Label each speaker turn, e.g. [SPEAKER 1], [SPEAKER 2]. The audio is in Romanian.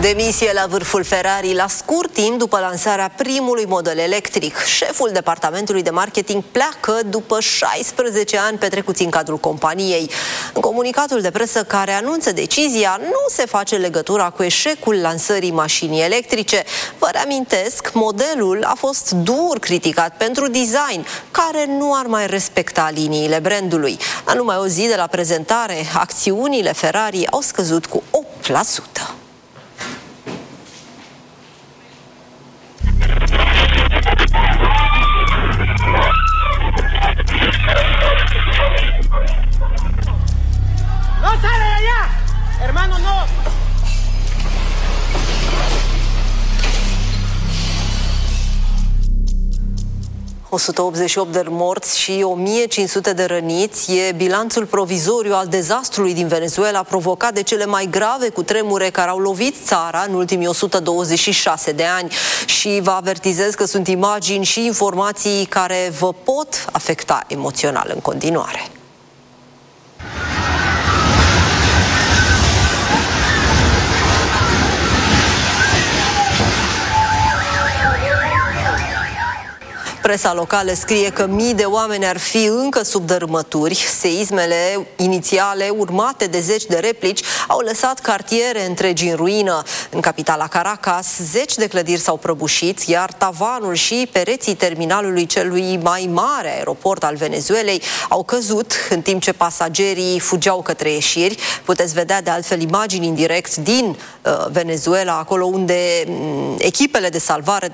[SPEAKER 1] Demisie la vârful Ferrari la scurt timp după lansarea primului model electric. Șeful departamentului de marketing pleacă după 16 ani petrecuți în cadrul companiei. În comunicatul de presă care anunță decizia, nu se face legătura cu eșecul lansării mașinii electrice. Vă reamintesc, modelul a fost dur criticat pentru design, care nu ar mai respecta liniile brandului. La numai o zi de la prezentare, acțiunile Ferrari au scăzut cu 8%.
[SPEAKER 2] ¡No sale de allá! ¡Hermano, no!
[SPEAKER 1] 188 de morți și 1500 de răniți e bilanțul provizoriu al dezastrului din Venezuela, provocat de cele mai grave cutremure care au lovit țara în ultimii 126 de ani. Și vă avertizez că sunt imagini și informații care vă pot afecta emoțional în continuare. Presa locală scrie că mii de oameni ar fi încă sub dărâmături. Seismele inițiale, urmate de zeci de replici, au lăsat cartiere întregi în ruină. În capitala Caracas, zeci de clădiri s-au prăbușit, iar tavanul și pereții terminalului celui mai mare aeroport al Venezuelei au căzut în timp ce pasagerii fugeau către ieșiri. Puteți vedea de altfel imagini în direct din Venezuela, acolo unde echipele de salvare